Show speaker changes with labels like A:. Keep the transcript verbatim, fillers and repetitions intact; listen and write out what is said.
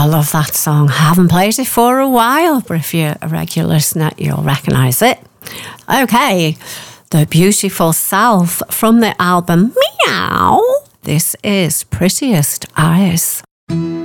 A: I love that song. I haven't played it for a while, but if you're a regular listener, you'll recognise it. Okay, The Beautiful South from the album Meow. This is Prettiest Eyes.